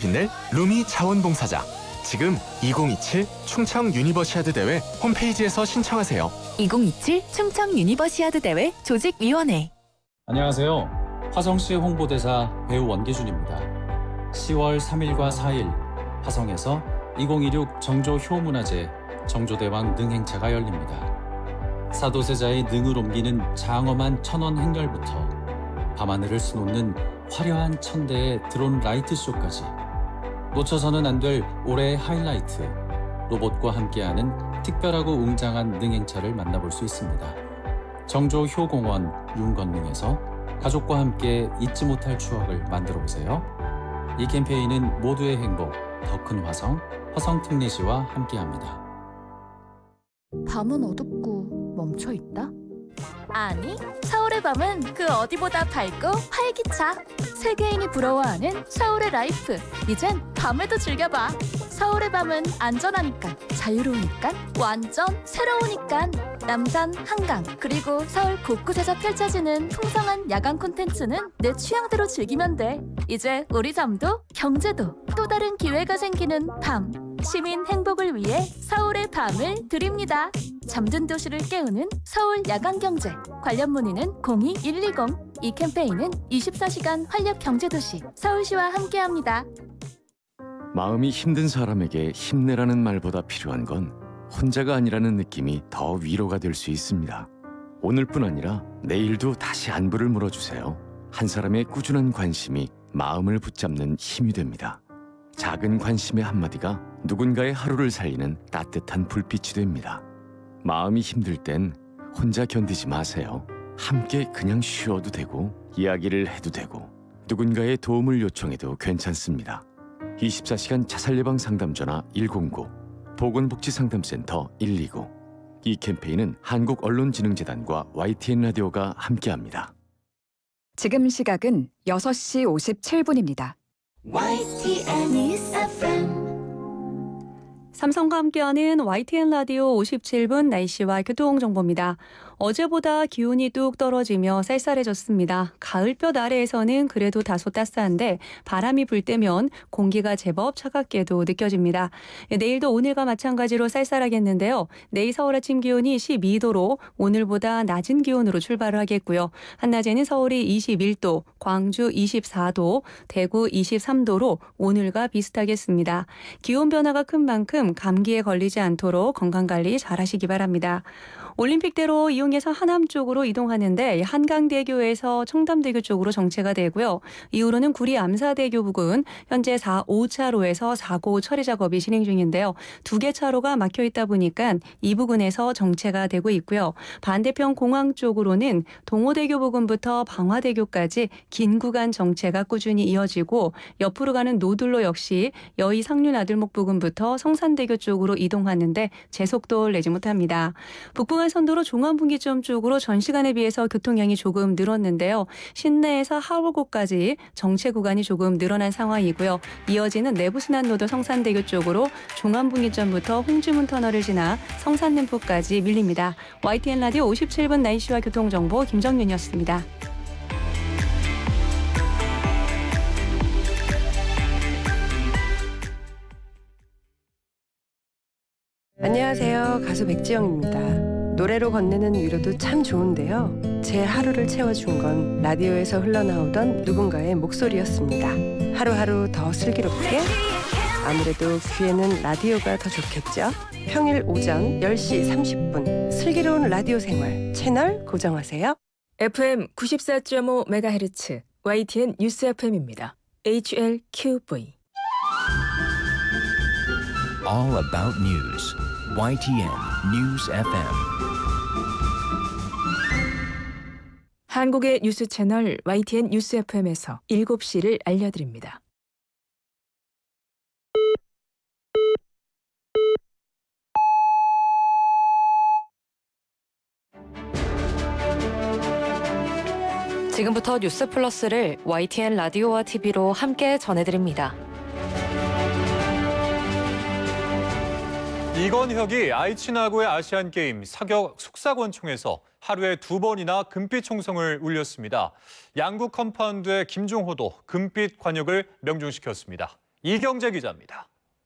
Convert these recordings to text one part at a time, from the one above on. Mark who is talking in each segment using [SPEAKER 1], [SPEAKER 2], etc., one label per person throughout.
[SPEAKER 1] 힘낼 루미 자원봉사자. 지금 2027 충청 유니버시아드 대회 홈페이지에서 신청하세요.
[SPEAKER 2] 2027 충청 유니버시아드 대회 조직위원회.
[SPEAKER 3] 안녕하세요. 화성시 홍보대사 배우 원기준입니다. 10월 3일과 4일 화성에서 2026 정조 효문화제 정조대왕 능행차가 열립니다. 사도세자의 능을 옮기는 장엄한 천원 행렬부터 밤하늘을 수놓는 화려한 천대의 드론 라이트쇼까지 놓쳐서는 안 될 올해의 하이라이트, 로봇과 함께하는 특별하고 웅장한 능행차를 만나볼 수 있습니다. 정조 효공원 윤건능에서 가족과 함께 잊지 못할 추억을 만들어보세요. 이 캠페인은 모두의 행복, 더 큰 화성, 화성특례시와 함께합니다.
[SPEAKER 4] 밤은 어둡고 멈춰있다?
[SPEAKER 5] 아니, 서울의 밤은 그 어디보다 밝고 활기차.
[SPEAKER 4] 세계인이 부러워하는 서울의 라이프. 이젠 밤에도 즐겨봐. 서울의 밤은 안전하니까, 자유로우니까,
[SPEAKER 5] 완전 새로우니까.
[SPEAKER 4] 남산, 한강, 그리고 서울 곳곳에서 펼쳐지는 풍성한 야간 콘텐츠는 내 취향대로 즐기면 돼. 이제 우리 삶도 경제도 또 다른 기회가 생기는 밤. 시민 행복을 위해 서울의 밤을 드립니다. 잠든 도시를 깨우는 서울 야간경제. 관련 문의는 02-120. 이 캠페인은 24시간 활력 경제도시 서울시와 함께합니다.
[SPEAKER 6] 마음이 힘든 사람에게 힘내라는 말보다 필요한 건 혼자가 아니라는 느낌이 더 위로가 될 수 있습니다. 오늘뿐 아니라 내일도 다시 안부를 물어주세요. 한 사람의 꾸준한 관심이 마음을 붙잡는 힘이 됩니다. 작은 관심의 한마디가 누군가의 하루를 살리는 따뜻한 불빛이 됩니다. 마음이 힘들 땐 혼자 견디지 마세요. 함께 그냥 쉬어도 되고 이야기를 해도 되고 누군가의 도움을 요청해도 괜찮습니다. 24시간 자살예방 상담 전화 109, 보건복지상담센터 129. 이 캠페인은 한국언론진흥재단과 YTN 라디오가 함께합니다.
[SPEAKER 7] 지금 시각은 6시 57분입니다.
[SPEAKER 8] YTN News FM.
[SPEAKER 9] 삼성과 함께하는 YTN 라디오 57분 날씨와 교통정보입니다. 어제보다 기온이 뚝 떨어지며 쌀쌀해졌습니다. 가을볕 아래에서는 그래도 다소 따스한데 바람이 불 때면 공기가 제법 차갑게도 느껴집니다. 내일도 오늘과 마찬가지로 쌀쌀하겠는데요. 내일 서울 아침 기온이 12도로 오늘보다 낮은 기온으로 출발을 하겠고요. 한낮에는 서울이 21도, 광주 24도, 대구 23도로 오늘과 비슷하겠습니다. 기온 변화가 큰 만큼 감기에 걸리지 않도록 건강관리 잘 하시기 바랍니다. 올림픽대로 이용해서 하남 쪽으로 이동하는데 한강대교에서 청담대교 쪽으로 정체가 되고요. 이후로는 구리 암사대교 부근 현재 4, 5차로에서 사고 처리 작업이 진행 중인데요. 2개 차로가 막혀 있다 보니까 이 부근에서 정체가 되고 있고요. 반대편 공항 쪽으로는 동호대교 부근부터 방화대교까지 긴 구간 정체가 꾸준히 이어지고 옆으로 가는 노들로 역시 여의 상류나들목 부근부터 성산대교 쪽으로 이동하는데 제속도를 내지 못합니다. 북부간 선도로 종암분기점 쪽으로 전 시간에 비해서 교통량이 조금 늘었는데요. 신내에서 하월고까지 정체 구간이 조금 늘어난 상황이고요. 이어지는 내부순환로도 성산대교 쪽으로 종암분기점부터 홍지문 터널을 지나 성산램프까지 밀립니다. YTN 라디오 57분 날씨와 교통정보 김정윤이었습니다.
[SPEAKER 10] 안녕하세요. 가수 백지영입니다. 노래로 건네는 위로도 참 좋은데요. 제 하루를 채워준 건 라디오에서 흘러나오던 누군가의 목소리였습니다. 하루하루 더 슬기롭게? 아무래도 귀에는 라디오가 더 좋겠죠? 평일 오전 10시 30분 슬기로운 라디오 생활 채널 고정하세요.
[SPEAKER 11] FM 94.5MHz YTN 뉴스 FM입니다. HLQV
[SPEAKER 12] All about news. YTN News FM.
[SPEAKER 11] 한국의 뉴스 채널 YTN 뉴스 FM에서 7시를 알려드립니다.
[SPEAKER 2] 지금부터 뉴스 플러스를 YTN 라디오와 TV로 함께 전해드립니다.
[SPEAKER 13] 이건혁이 아이치나고의 아시안게임 사격 속사권총에서 하루에 2번이나 금빛 총성을 울렸습니다. 양국 컴파운드의 김종호도 금빛 관역을 명중시켰습니다. 이경재 기자입니다.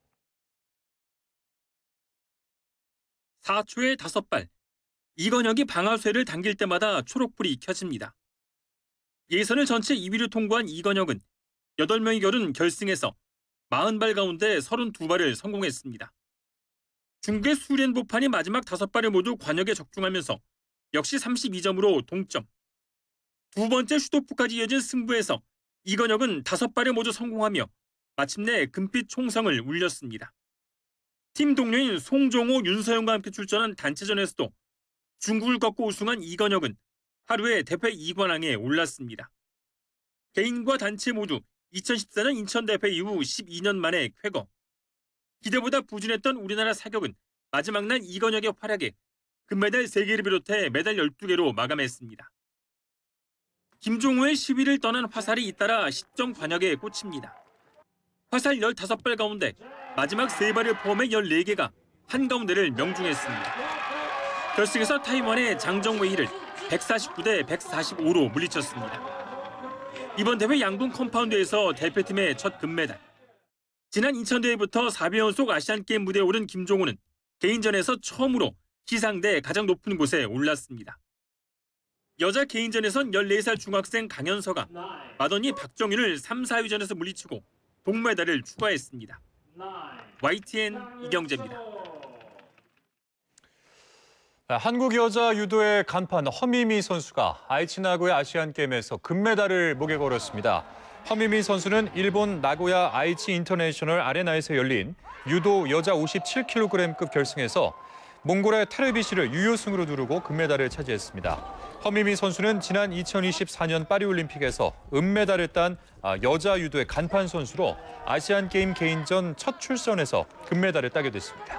[SPEAKER 14] 4초에 5발. 이건혁이 방아쇠를 당길 때마다 초록불이 켜집니다. 예선을 전체 2위로 통과한 이건혁은 8명이 겨룬 결승에서 40발 가운데 32발을 성공했습니다. 중국의 수련보판이 마지막 5발을 모두 관역에 적중하면서 역시 32점으로 동점. 두 번째 슈토프까지 이어진 승부에서 이건혁은 5발을 모두 성공하며 마침내 금빛 총성을 울렸습니다. 팀 동료인 송종호, 윤서영과 함께 출전한 단체전에서도 중국을 꺾고 우승한 이건혁은 하루에 대회 2관왕에 올랐습니다. 개인과 단체 모두 2014년 인천 대회 이후 12년 만에 쾌거. 기대보다 부진했던 우리나라 사격은 마지막 날 이건혁의 활약에 금메달 3개를 비롯해 메달 12개로 마감했습니다. 김종호의 10위를 떠난 화살이 잇따라 10점 관역에 꽂힙니다. 화살 15발 가운데 마지막 3발을 포함해 14개가 한가운데를 명중했습니다. 결승에서 타이완의 장정웨이를 149대 145로 물리쳤습니다. 이번 대회 양궁 컴파운드에서 대표팀의 첫 금메달. 지난 인천대회부터 4회 연속 아시안게임 무대에 오른 김종호는 개인전에서 처음으로 시상대 가장 높은 곳에 올랐습니다. 여자 개인전에선 14살 중학생 강현서가 마더니 박정윤을 3, 4위전에서 물리치고 동메달을 추가했습니다. YTN 이경재입니다.
[SPEAKER 13] 한국 여자 유도의 간판 허미미 선수가 aichi 나고야 아시안게임에서 금메달을 목에 걸었습니다. 허미미 선수는 일본 나고야 aichi 인터내셔널 아레나에서 열린 유도 여자 57kg급 결승에서 몽골의 테르비시를 유효승으로 누르고 금메달을 차지했습니다. 허미미 선수는 지난 2024년 파리올림픽에서 은메달을 딴 여자 유도의 간판 선수로 아시안게임 개인전 첫 출전에서 금메달을 따게 됐습니다.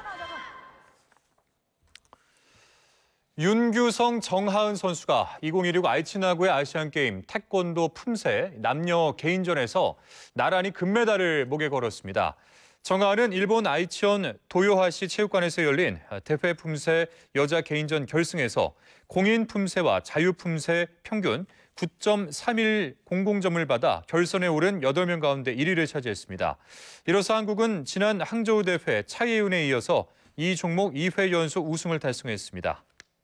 [SPEAKER 13] 윤규성, 정하은 선수가 2016 aichi 나고야 아시안게임 태권도 품새 남녀 개인전에서 나란히 금메달을 목에 걸었습니다. 정하은은 일본 아이치현 도요하시 체육관에서 열린 대회 품새 여자 개인전 결승에서 공인 품새와 자유 품새 평균 9.3100점을 받아 결선에 오른 8명 가운데 1위를 차지했습니다. 이로써 한국은 지난 항저우 대회 차예은에 이어서 이 종목 2회 연속 우승을 달성했습니다.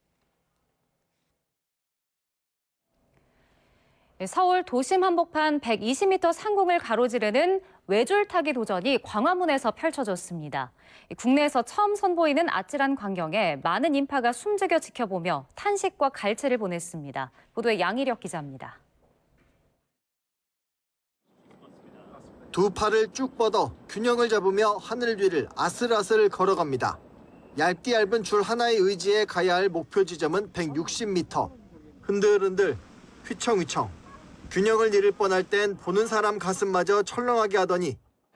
[SPEAKER 2] 서울 도심 한복판 120m 상공을 가로지르는 외줄타기 도전이 광화문에서 펼쳐졌습니다. 국내에서 처음 선보이는 아찔한 광경에 많은 인파가 숨죽여 지켜보며 탄식과 갈채를 보냈습니다. 보도에 양희력 기자입니다.
[SPEAKER 15] 두 팔을 쭉 뻗어 균형을 잡으며 하늘 위를 아슬아슬 걸어갑니다. 얇디 얇은 줄 하나의 의지에 가야 할 목표 지점은 160m. 흔들흔들, 휘청휘청. 균형을 잃을 뻔할 땐 보는 사람 가슴마저 철렁하게 하더니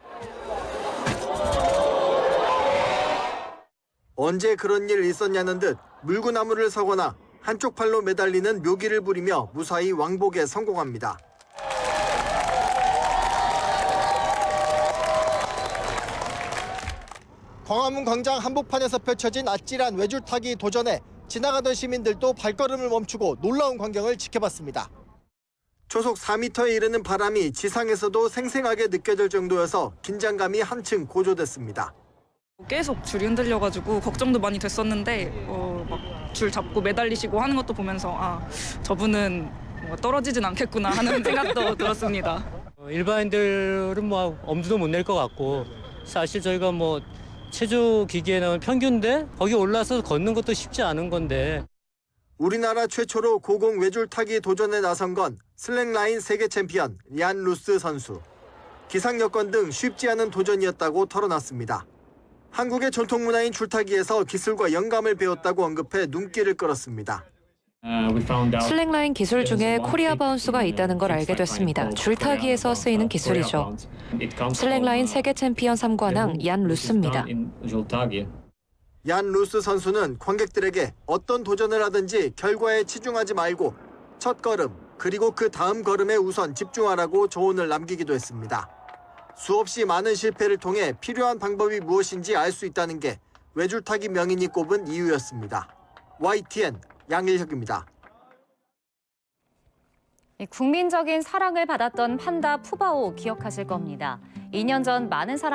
[SPEAKER 15] 언제 그런 일 있었냐는 듯 물구나무를 서거나 한쪽 팔로 매달리는 묘기를 부리며 무사히 왕복에 성공합니다. 광화문 광장 한복판에서 펼쳐진 아찔한 외줄타기 도전에 지나가던 시민들도 발걸음을 멈추고 놀라운 광경을 지켜봤습니다. 초속 4m에 이르는 바람이 지상에서도 생생하게 느껴질 정도여서 긴장감이 한층 고조됐습니다.
[SPEAKER 16] 계속 줄이 흔들려가지고 걱정도 많이 됐었는데 막 줄 잡고 매달리시고 하는 것도 보면서 저분은 떨어지진 않겠구나 하는 생각도 들었습니다.
[SPEAKER 17] 일반인들은 뭐 엄두도 못 낼 것 같고 사실 저희가 뭐 체조 기계는 평균인데 거기 올라서 걷는 것도 쉽지 않은 건데.
[SPEAKER 15] 우리나라 최초로 고공 외줄타기 도전에 나선 건 슬랙라인 세계 챔피언 얀 루스 선수. 기상 여건 등 쉽지 않은 도전이었다고 털어놨습니다. 한국의 전통 문화인 줄타기에서 기술과 영감을 배웠다고 언급해 눈길을 끌었습니다.
[SPEAKER 2] 슬랙라인 기술 중에 코리아 바운스가 있다는 걸 알게 됐습니다. 줄타기에서 쓰이는 기술이죠. 슬랙라인 세계 챔피언 3관왕 얀 루스입니다.
[SPEAKER 15] 얀 루스 선수는 관객들에게 어떤 도전을 하든지 결과에 치중하지 말고 첫 걸음 그리고 그 다음 걸음에 우선 집중하라고 조언을 남기기도 했습니다. 수없이 많은 실패를 통해 필요한 방법이 무엇인지 알 수 있다는 게 외줄타기 명인이 꼽은 이유였습니다. YTN 양일혁입니다.
[SPEAKER 2] 국민적인 사랑을 받았던 판다 푸바오 기억하실 겁니다. 2년 전 많은 사람